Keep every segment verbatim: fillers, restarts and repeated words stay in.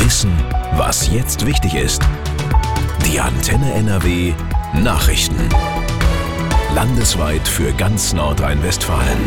Wissen, was jetzt wichtig ist. Die Antenne N R W Nachrichten. Landesweit für ganz Nordrhein-Westfalen.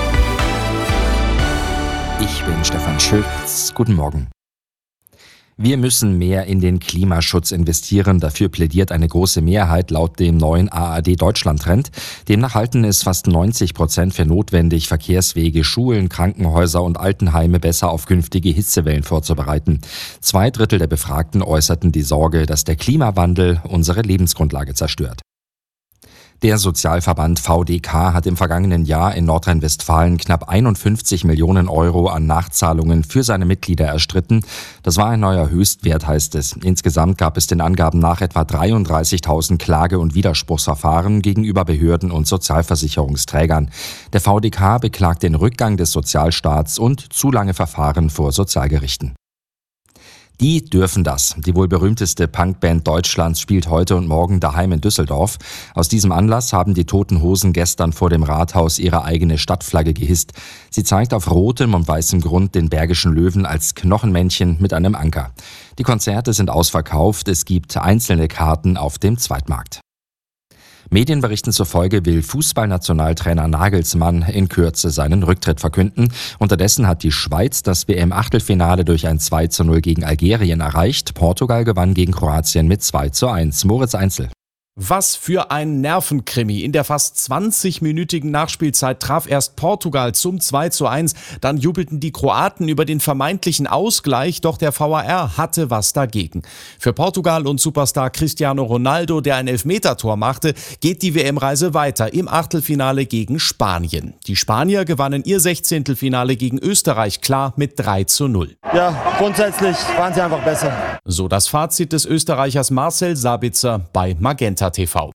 Ich bin Stefan Schütz. Guten Morgen. Wir müssen mehr in den Klimaschutz investieren. Dafür plädiert eine große Mehrheit laut dem neuen A R D-Deutschland-Trend. Demnach halten es fast neunzig Prozent für notwendig, Verkehrswege, Schulen, Krankenhäuser und Altenheime besser auf künftige Hitzewellen vorzubereiten. Zwei Drittel der Befragten äußerten die Sorge, dass der Klimawandel unsere Lebensgrundlage zerstört. Der Sozialverband V D K hat im vergangenen Jahr in Nordrhein-Westfalen knapp einundfünfzig Millionen Euro an Nachzahlungen für seine Mitglieder erstritten. Das war ein neuer Höchstwert, heißt es. Insgesamt gab es den Angaben nach etwa dreiunddreißigtausend Klage- und Widerspruchsverfahren gegenüber Behörden und Sozialversicherungsträgern. Der V D K beklagt den Rückgang des Sozialstaats und zu lange Verfahren vor Sozialgerichten. Die dürfen das. Die wohl berühmteste Punkband Deutschlands spielt heute und morgen daheim in Düsseldorf. Aus diesem Anlass haben die Toten Hosen gestern vor dem Rathaus ihre eigene Stadtflagge gehisst. Sie zeigt auf rotem und weißem Grund den Bergischen Löwen als Knochenmännchen mit einem Anker. Die Konzerte sind ausverkauft. Es gibt einzelne Karten auf dem Zweitmarkt. Medienberichten zufolge will Fußballnationaltrainer Nagelsmann in Kürze seinen Rücktritt verkünden. Unterdessen hat die Schweiz das W M-Achtelfinale durch ein zwei zu null gegen Algerien erreicht. Portugal gewann gegen Kroatien mit zwei zu eins. Moritz Einzel. Was für ein Nervenkrimi. In der fast zwanzigminütigen Nachspielzeit traf erst Portugal zum zwei zu eins. Dann jubelten die Kroaten über den vermeintlichen Ausgleich, doch der V A R hatte was dagegen. Für Portugal und Superstar Cristiano Ronaldo, der ein Elfmetertor machte, geht die W M-Reise weiter im Achtelfinale gegen Spanien. Die Spanier gewannen ihr Sechzehntelfinale gegen Österreich klar mit drei zu null. Ja, grundsätzlich waren sie einfach besser. So das Fazit des Österreichers Marcel Sabitzer bei Magenta T V.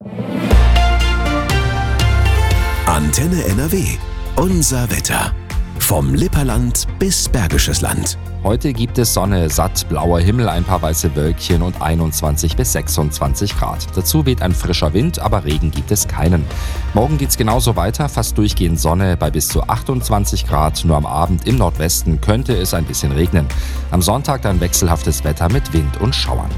Antenne N R W. Unser Wetter. Vom Lipperland bis Bergisches Land. Heute gibt es Sonne, satt, blauer Himmel, ein paar weiße Wölkchen und einundzwanzig bis sechsundzwanzig Grad. Dazu weht ein frischer Wind, aber Regen gibt es keinen. Morgen geht's genauso weiter, fast durchgehend Sonne bei bis zu achtundzwanzig Grad. Nur am Abend im Nordwesten könnte es ein bisschen regnen. Am Sonntag dann wechselhaftes Wetter mit Wind und Schauern.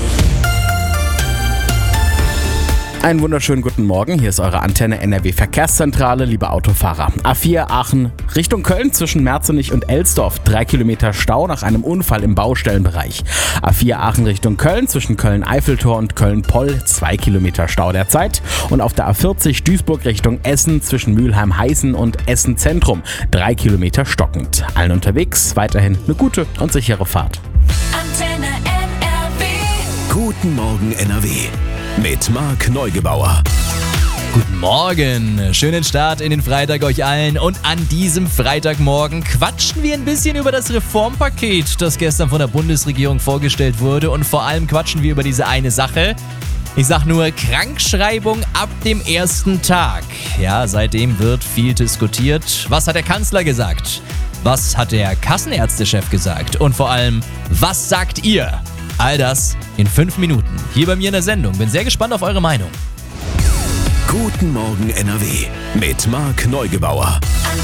Einen wunderschönen guten Morgen, hier ist eure Antenne N R W Verkehrszentrale, liebe Autofahrer. A vier Aachen Richtung Köln zwischen Merzenich und Elsdorf, drei Kilometer Stau nach einem Unfall im Baustellenbereich. A vier Aachen Richtung Köln zwischen Köln-Eiffeltor und Köln-Poll, zwei Kilometer Stau derzeit. Und auf der A vierzig Duisburg Richtung Essen zwischen Mülheim-Heißen und Essen Zentrum, drei Kilometer stockend. Allen unterwegs weiterhin eine gute und sichere Fahrt. Antenne N R W. Guten Morgen N R W. Mit Marc Neugebauer. Guten Morgen, schönen Start in den Freitag euch allen und an diesem Freitagmorgen quatschen wir ein bisschen über das Reformpaket, das gestern von der Bundesregierung vorgestellt wurde und vor allem quatschen wir über diese eine Sache. Ich sag nur Krankschreibung ab dem ersten Tag. Ja, seitdem wird viel diskutiert. Was hat der Kanzler gesagt? Was hat der Kassenärztechef gesagt? Und vor allem, was sagt ihr? All das in fünf Minuten hier bei mir in der Sendung. Bin sehr gespannt auf eure Meinung. Guten Morgen N R W mit Marc Neugebauer.